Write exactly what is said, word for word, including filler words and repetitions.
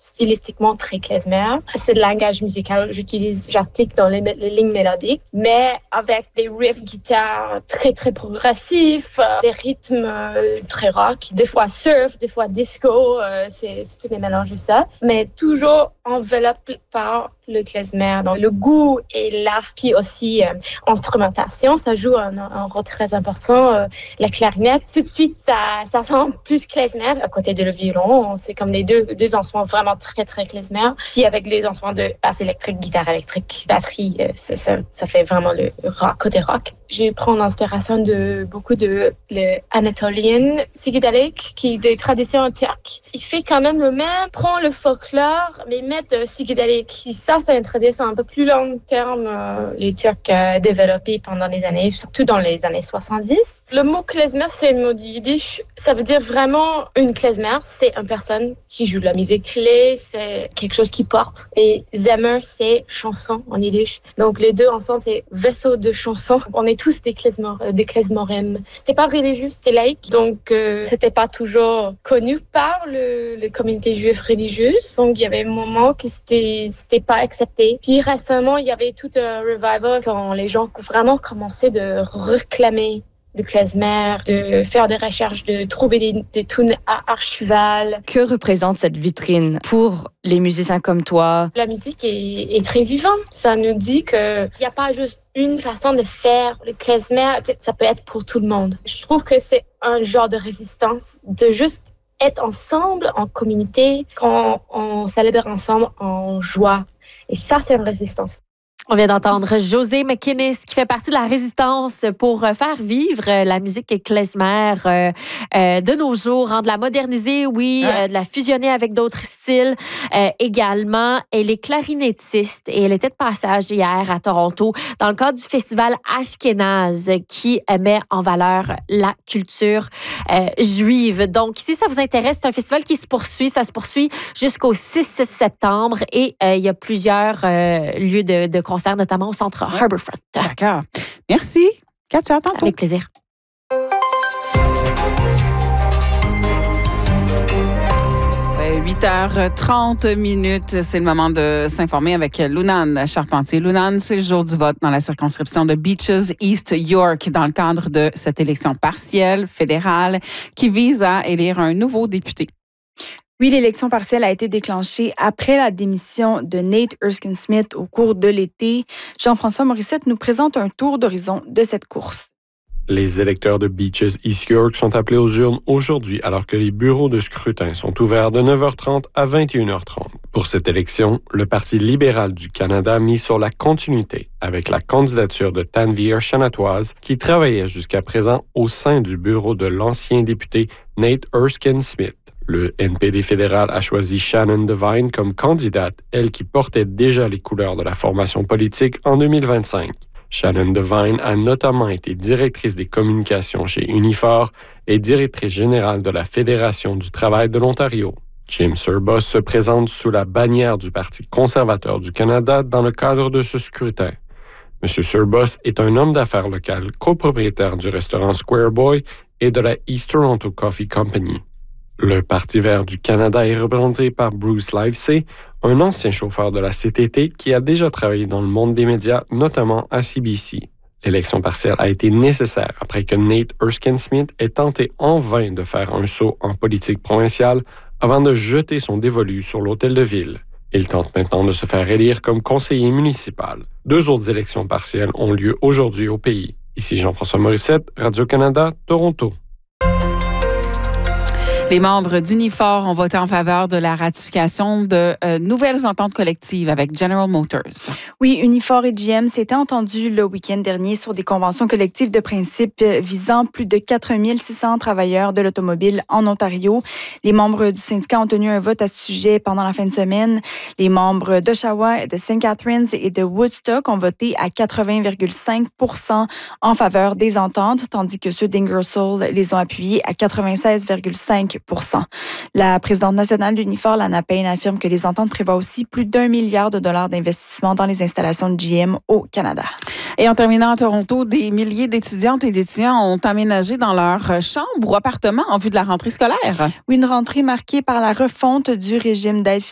stylistiquement très klezmer. C'est le langage musical que j'utilise, j'applique dans les, les lignes mélodiques, mais avec des riffs guitare très très progressifs, euh, des rythmes euh, très rock, des fois surf, des fois disco, euh, c'est, c'est tout des mélanges de ça, mais toujours enveloppé par le klezmer. Donc le goût est là, puis aussi euh, instrumentation, ça joue un, un rôle très important. Euh, la clarinette, tout de suite, ça, ça sent plus klezmer à côté de le violon. C'est comme les deux, deux instruments vraiment très très klezmer. Puis avec les instruments de basse électrique, guitare électrique, batterie, euh, ça, ça, ça fait vraiment le rock, côté rock. Je prends l'inspiration de beaucoup de le Anatolian psychédélique, qui est des traditions turques. Il fait quand même le même, prend le folklore, mais met de psychédélique. Ça, c'est une tradition un peu plus long terme, euh, les Turcs euh, développés pendant les années, surtout dans les années soixante-dix. Le mot klezmer, c'est un mot yiddish. Ça veut dire vraiment une klezmer, c'est une personne qui joue de la musique. Klé, c'est quelque chose qui porte. Et zemer, c'est chanson en yiddish. Donc les deux ensemble, c'est vaisseau de chanson. On est tous des klezmer, euh, des klezmorim. C'était pas religieux, c'était laïque. Donc euh, c'était pas toujours connu par le, le communauté juive religieuse. Donc il y avait un moment que c'était, c'était pas accepté. Puis récemment, il y avait tout un revival quand les gens vraiment commençaient de réclamer le klezmer, de faire des recherches, de trouver des, des tunes archivales. Que représente cette vitrine pour les musiciens comme toi? La musique est, est très vivante. Ça nous dit qu'il n'y a pas juste une façon de faire le klezmer. Ça peut être pour tout le monde. Je trouve que c'est un genre de résistance, de juste être ensemble, en communauté, quand on célèbre ensemble en joie. Et ça, c'est une résistance. On vient d'entendre José McInnes qui fait partie de la résistance pour faire vivre la musique klezmer euh, euh, de nos jours, hein, de la moderniser, oui, ouais. euh, de la fusionner avec d'autres styles euh, également. Elle est clarinettiste et elle était de passage hier à Toronto dans le cadre du festival Ashkenaz qui met en valeur la culture euh, juive. Donc, si ça vous intéresse, c'est un festival qui se poursuit. Ça se poursuit jusqu'au six septembre et euh, il y a plusieurs euh, lieux de, de concert, notamment au centre Harbourfront. D'accord. Merci. Katia, à tantôt. Avec plaisir. huit heures trente minutes, c'est le moment de s'informer avec Lunane Charpentier. Lunane, c'est le jour du vote dans la circonscription de Beaches East York dans le cadre de cette élection partielle fédérale qui vise à élire un nouveau député. Oui, l'élection partielle a été déclenchée après la démission de Nate Erskine-Smith au cours de l'été. Jean-François Morissette nous présente un tour d'horizon de cette course. Les électeurs de Beaches East York sont appelés aux urnes aujourd'hui alors que les bureaux de scrutin sont ouverts de neuf heures trente à vingt et une heures trente. Pour cette élection, le Parti libéral du Canada mise sur la continuité avec la candidature de Tanveer Shanatoise qui travaillait jusqu'à présent au sein du bureau de l'ancien député Nate Erskine-Smith. Le N P D fédéral a choisi Shannon Devine comme candidate, elle qui portait déjà les couleurs de la formation politique en deux mille vingt-cinq. Shannon Devine a notamment été directrice des communications chez Unifor et directrice générale de la Fédération du travail de l'Ontario. Jim Serbus se présente sous la bannière du Parti conservateur du Canada dans le cadre de ce scrutin. M. Serbus est un homme d'affaires local, copropriétaire du restaurant Square Boy et de la East Toronto Coffee Company. Le Parti vert du Canada est représenté par Bruce Livesey, un ancien chauffeur de la C T T qui a déjà travaillé dans le monde des médias, notamment à C B C. L'élection partielle a été nécessaire après que Nate Erskine-Smith ait tenté en vain de faire un saut en politique provinciale avant de jeter son dévolu sur l'hôtel de ville. Il tente maintenant de se faire élire comme conseiller municipal. Deux autres élections partielles ont lieu aujourd'hui au pays. Ici Jean-François Morissette, Radio-Canada, Toronto. Les membres d'Unifor ont voté en faveur de la ratification de euh, nouvelles ententes collectives avec General Motors. Oui, Unifor et G M s'étaient entendus le week-end dernier sur des conventions collectives de principe visant plus de quatre mille six cents travailleurs de l'automobile en Ontario. Les membres du syndicat ont tenu un vote à ce sujet pendant la fin de semaine. Les membres d'Oshawa, de Saint Catharines et de Woodstock ont voté à quatre-vingts virgule cinq pour cent en faveur des ententes, tandis que ceux d'Ingersoll les ont appuyés à quatre-vingt-seize virgule cinq pour cent. La présidente nationale d'Unifor, Lana Payne, affirme que les ententes prévoient aussi plus d'un milliard de dollars d'investissement dans les installations de G M au Canada. Et en terminant à Toronto, des milliers d'étudiantes et d'étudiants ont aménagé dans leur chambre ou appartement en vue de la rentrée scolaire. Oui, une rentrée marquée par la refonte du régime d'aide